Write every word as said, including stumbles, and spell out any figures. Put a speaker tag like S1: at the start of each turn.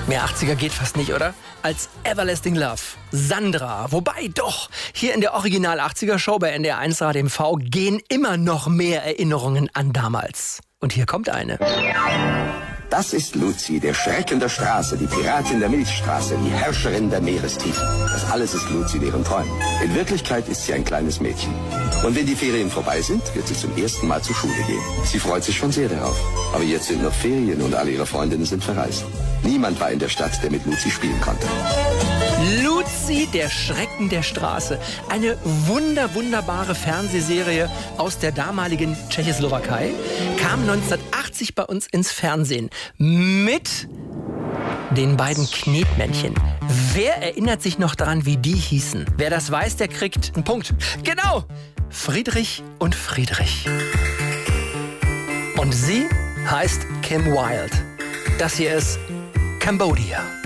S1: Mehr achtziger geht fast nicht, oder? Als Everlasting Love. Sandra. Wobei doch, hier in der Original achtziger Show bei N D R eins Radio M V gehen immer noch mehr Erinnerungen an damals. Und hier kommt eine.
S2: Das ist Luzi, der Schrecken der Straße, die Piratin der Milchstraße, die Herrscherin der Meerestiefen. Das alles ist Luzi in ihren Träumen. In Wirklichkeit ist sie ein kleines Mädchen. Und wenn die Ferien vorbei sind, wird sie zum ersten Mal zur Schule gehen. Sie freut sich schon sehr darauf. Aber jetzt sind noch Ferien und alle ihre Freundinnen sind verreist. Niemand war in der Stadt, der mit Luzi spielen konnte.
S1: Luzi, der Schrecken der Straße. Eine wunder, wunderbare Fernsehserie aus der damaligen Tschechoslowakei. Kam neunzehnhundertachtzig bei uns ins Fernsehen. Mit den beiden Knetmännchen. Wer erinnert sich noch daran, wie die hießen? Wer das weiß, der kriegt einen Punkt. Genau! Friedrich und Friedrich. Und sie heißt Kim Wilde. Das hier ist Cambodia.